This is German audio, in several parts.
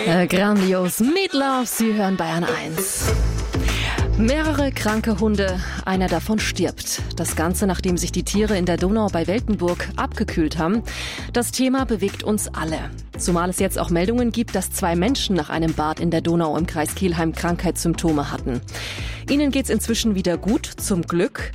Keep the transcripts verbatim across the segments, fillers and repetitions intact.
Äh, grandios. Meatloaf, Sie hören Bayern eins. Mehrere kranke Hunde, einer davon stirbt. Das Ganze, nachdem sich die Tiere in der Donau bei Weltenburg abgekühlt haben. Das Thema bewegt uns alle. Zumal es jetzt auch Meldungen gibt, dass zwei Menschen nach einem Bad in der Donau im Kreis Kelheim Krankheitssymptome hatten. Ihnen geht's inzwischen wieder gut, zum Glück.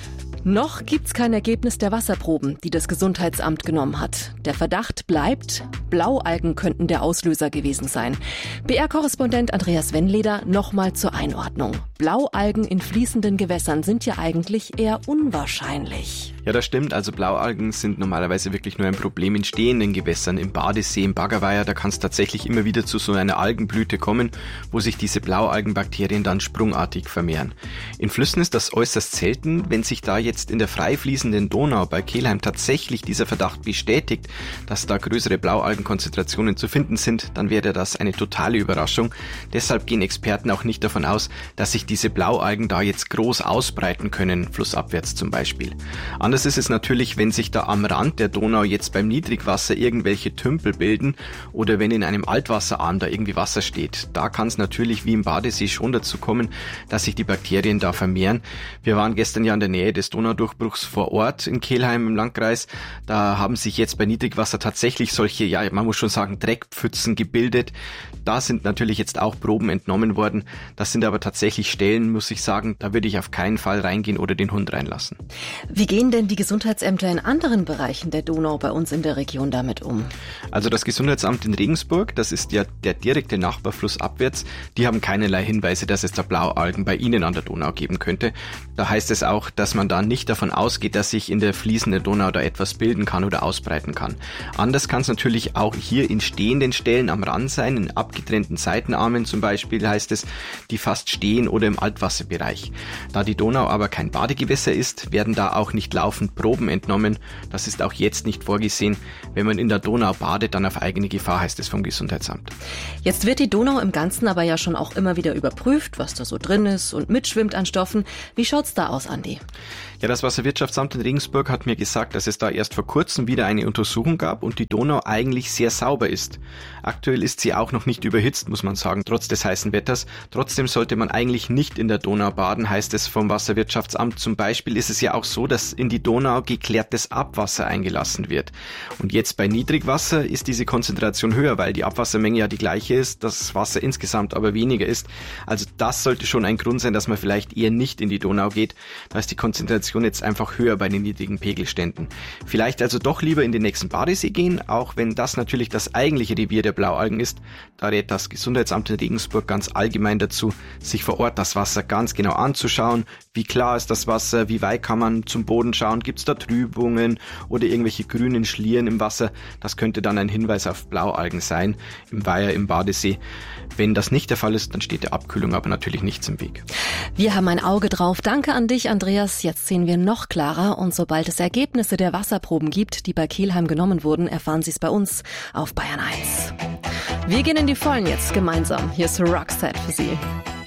Noch gibt's kein Ergebnis der Wasserproben, die das Gesundheitsamt genommen hat. Der Verdacht bleibt, Blaualgen könnten der Auslöser gewesen sein. B R-Korrespondent Andreas Wennleder nochmal zur Einordnung. Blaualgen in fließenden Gewässern sind ja eigentlich eher unwahrscheinlich. Ja, das stimmt. Also Blaualgen sind normalerweise wirklich nur ein Problem in stehenden Gewässern. Im Badesee, im Baggerweiher, da kann es tatsächlich immer wieder zu so einer Algenblüte kommen, wo sich diese Blaualgenbakterien dann sprungartig vermehren. In Flüssen ist das äußerst selten. Wenn sich da jetzt in der frei fließenden Donau bei Kelheim tatsächlich dieser Verdacht bestätigt, dass da größere Blaualgenkonzentrationen zu finden sind, dann wäre das eine totale Überraschung. Deshalb gehen Experten auch nicht davon aus, dass sich diese Blaualgen da jetzt groß ausbreiten können, flussabwärts zum Beispiel. Anders ist es natürlich, wenn sich da am Rand der Donau jetzt beim Niedrigwasser irgendwelche Tümpel bilden oder wenn in einem Altwasserarm da irgendwie Wasser steht. Da kann es natürlich wie im Badesee schon dazu kommen, dass sich die Bakterien da vermehren. Wir waren gestern ja in der Nähe des Donaudurchbruchs vor Ort in Kelheim im Landkreis. Da haben sich jetzt bei Niedrigwasser tatsächlich solche, ja, man muss schon sagen, Dreckpfützen gebildet. Da sind natürlich jetzt auch Proben entnommen worden. Das sind aber tatsächlich Stellen, muss ich sagen, da würde ich auf keinen Fall reingehen oder den Hund reinlassen. Wie gehen denn die Gesundheitsämter in anderen Bereichen der Donau bei uns in der Region damit um? Also das Gesundheitsamt in Regensburg, das ist ja der direkte Nachbarfluss abwärts, die haben keinerlei Hinweise, dass es da Blaualgen bei ihnen an der Donau geben könnte. Da heißt es auch, dass man da nicht davon ausgeht, dass sich in der fließenden Donau da etwas bilden kann oder ausbreiten kann. Anders kann es natürlich auch hier in stehenden Stellen am Rand sein, in abgetrennten Seitenarmen zum Beispiel heißt es, die fast stehen oder im Altwasserbereich. Da die Donau aber kein Badegewässer ist, werden da auch nicht laufend Proben entnommen. Das ist auch jetzt nicht vorgesehen. Wenn man in der Donau badet, dann auf eigene Gefahr, heißt es vom Gesundheitsamt. Jetzt wird die Donau im Ganzen aber ja schon auch immer wieder überprüft, was da so drin ist und mitschwimmt an Stoffen. Wie schaut's da aus, Andi? Ja, das Wasserwirtschaftsamt in Regensburg hat mir gesagt, dass es da erst vor kurzem wieder eine Untersuchung gab und die Donau eigentlich sehr sauber ist. Aktuell ist sie auch noch nicht überhitzt, muss man sagen, trotz des heißen Wetters. Trotzdem sollte man eigentlich nicht in der Donau baden, heißt es vom Wasserwirtschaftsamt. Zum Beispiel ist es ja auch so, dass in die Donau geklärtes Abwasser eingelassen wird. Und jetzt bei Niedrigwasser ist diese Konzentration höher, weil die Abwassermenge ja die gleiche ist, das Wasser insgesamt aber weniger ist. Also das sollte schon ein Grund sein, dass man vielleicht eher nicht in die Donau geht. Da ist die Konzentration jetzt einfach höher bei den niedrigen Pegelständen. Vielleicht also doch lieber in den nächsten Badesee gehen, auch wenn das natürlich das eigentliche Revier der Blaualgen ist. Da rät das Gesundheitsamt in Regensburg ganz allgemein dazu, sich vor Ort das Wasser ganz genau anzuschauen. Wie klar ist das Wasser? Wie weit kann man zum Boden schauen? Gibt es da Trübungen oder irgendwelche grünen Schlieren im Wasser? Das könnte dann ein Hinweis auf Blaualgen sein, im Weiher, im Badesee. Wenn das nicht der Fall ist, dann steht der Abkühlung aber natürlich nichts im Weg. Wir haben ein Auge drauf. Danke an dich, Andreas. Jetzt sehen wir noch klarer und sobald es Ergebnisse der Wasserproben gibt, die bei Kelheim genommen wurden, erfahren Sie es bei uns auf Bayern eins. Wir gehen in die Vollen jetzt gemeinsam. Hier ist Roxette für Sie.